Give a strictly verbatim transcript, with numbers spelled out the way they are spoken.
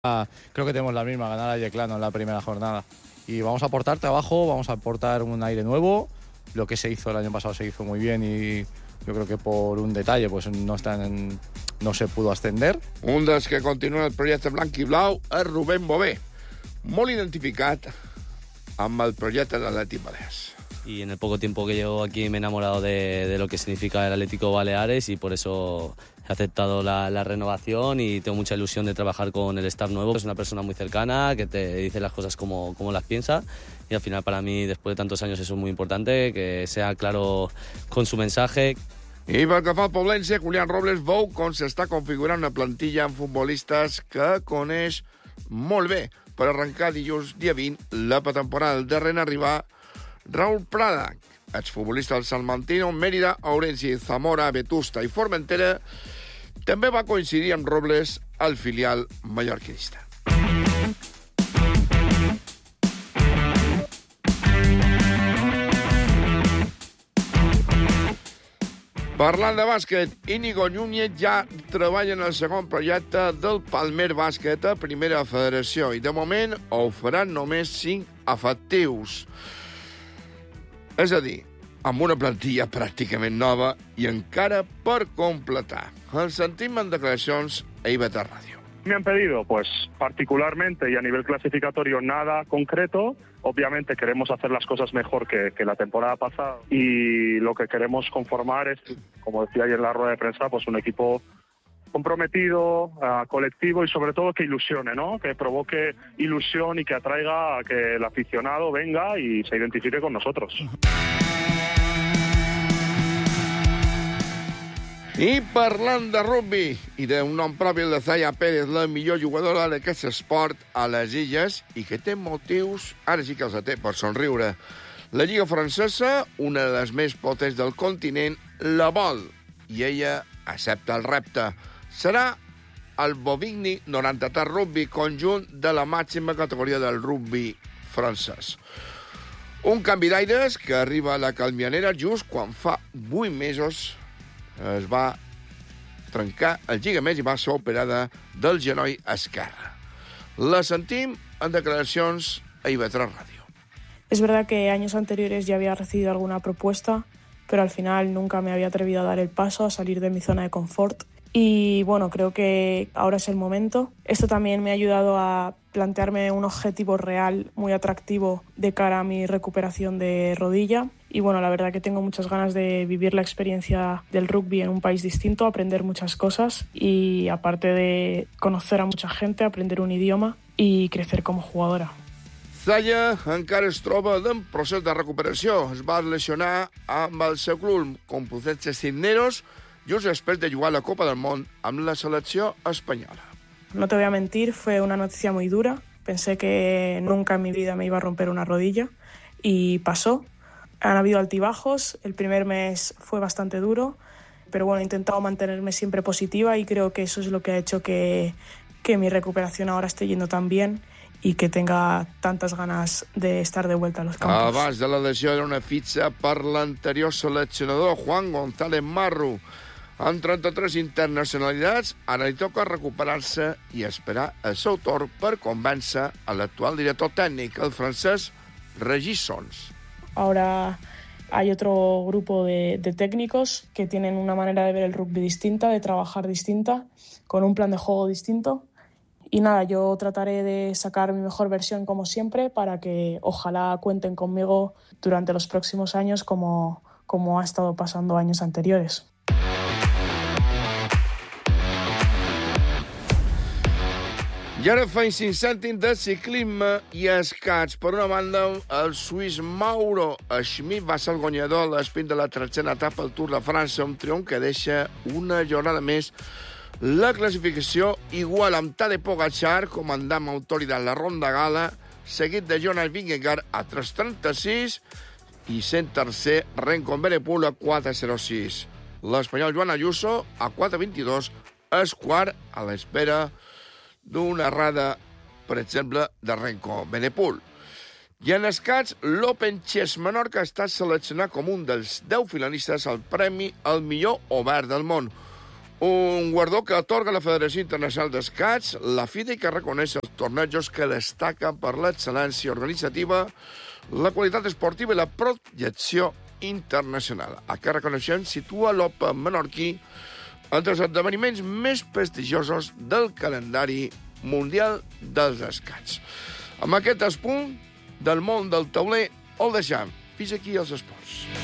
Creo que tenemos la misma, ganar a Yeclano en la primera jornada. Y vamos a aportar trabajo, vamos a aportar un aire nuevo. Lo que se hizo el año pasado se hizo muy bien y yo creo que por un detalle pues no, están en, no se pudo ascender. Un dels que continua el projecte blanc i blau és Rubén Bové, molt identificat amb el projecte de l'Atlètic Balears. Y en el poco tiempo que llevo aquí me he enamorado de, de lo que significa el Atlético Baleares y por eso he aceptado la, la renovación y tengo mucha ilusión de trabajar con el staff nuevo. Es una persona muy cercana, que te dice las cosas como, como las piensa y al final para mí, después de tantos años, eso es muy importante, que sea claro con su mensaje. I pel que fa al Poblense, Julián Robles veu com s'està configurant una plantilla amb futbolistes que coneix molt bé per arrencar dilluns dia vint la pretemporada. El darrer en arribar, Raúl Prada, exfutbolista del Salmantino, Mérida, Ourense, Zamora, Vetusta i Formentera, també va coincidir amb Robles al filial mallorquinista. Parlant de bàsquet, Íñigo Núñez ja treballa en el segon projecte del Palmer Bàsquet a Primera Federació i de moment ho faran només cinc efectius. És a dir, amb una plantilla pràcticament nova i encara per completar. El sentim en declaracions a I B T Radio. Me han pedido, pues, particularmente y a nivel clasificatorio, nada concreto. Obviamente queremos hacer las cosas mejor que, que la temporada pasada y lo que queremos conformar es, como decía ayer en la rueda de prensa, pues un equipo comprometido, uh, colectivo y sobre todo que ilusione, ¿no? Que provoque ilusión y que atraiga a que el aficionado venga y se identifique con nosotros. I parlant de rugby i d'un nom propi, el de Zaya Pérez, la millor jugadora d'aquest esport a les Illes i que té motius, ara sí que els té, per somriure. La Lliga Francesa, una de les més potents del continent, la vol i ella accepta el repte. Serà el Bovigny noranta-tres Rugby, conjunt de la màxima categoria del rugby francès. Un canvi d'aires que arriba a la Calmianera just quan fa vuit mesos es va trencar el lligaments i va ser operada del genoll esquerre. La sentim en declaracions a I B tres Radio. Es verdad que años anteriores ya había recibido alguna propuesta, pero al final nunca me había atrevido a dar el paso, a salir de mi zona de confort. Y bueno, creo que ahora es el momento. Esto también me ha ayudado a plantearme un objetivo real muy atractivo de cara a mi recuperación de rodilla. Y bueno, la verdad que tengo muchas ganas de vivir la experiencia del rugby en un país distinto, aprender muchas cosas y aparte de conocer a mucha gente, aprender un idioma y crecer como jugadora. Zaya encara es troba en procés de recuperació. Es va lesionar amb el seu club, Complutense Cisneros, just després de jugar la Copa del Món amb la selecció espanyola. No te voy a mentir, fue una noticia muy dura. Pensé que nunca en mi vida me iba a romper una rodilla y pasó. Han habido altibajos, el primer mes fue bastante duro, pero bueno, he intentado mantenerme siempre positiva y creo que eso es lo que ha hecho que, que mi recuperación ahora esté yendo tan bien y que tenga tantas ganas de estar de vuelta a los campos. Abans de la lesió era una fitxa per l'anterior seleccionador, Juan González Marro. Amb trenta-tres internacionalitats, ara li toca recuperar-se i esperar el seu torn per convèncer a l'actual director tècnic, el francès Régis Sons. Ahora hay otro grupo de, de técnicos que tienen una manera de ver el rugby distinta, de trabajar distinta, con un plan de juego distinto. Y nada, yo trataré de sacar mi mejor versión como siempre para que ojalá cuenten conmigo durante los próximos años como, como ha estado pasando años anteriores. I ara fa cinc cèntims de ciclisme i escacs. Per una banda, el suís Mauro Schmid va ser el guanyador a l'espint de la tretzena etapa al Tour de França, un triomf que deixa una jornada més la classificació igual amb Tadej Pogačar, comandant autoridad en la ronda gala, seguit de Jonas Vingegaard a tres trenta-sis i sent tercer Remco Evenepoel a quatre zero sis. L'espanyol Joan Ayuso a quatre vint-i-dos és quart a l'espera d'una errada, per exemple, de Remco Evenepoel. I en escacs, l'Open Chess Menorca ha estat seleccionat com un dels deu finalistes al premi al millor obert del món. Un guardó que atorga la Federació Internacional d'Escacs, la FIDE, que reconeix els tornejos que destaquen per l'excel·lència organitzativa, la qualitat esportiva i la projecció internacional. Aquest reconeixement situa l'Open menorquí entre els esdeveniments més prestigiosos del calendari mundial dels escacs. Amb aquest espunt del món del tauler, el deixem. Fins aquí els esports.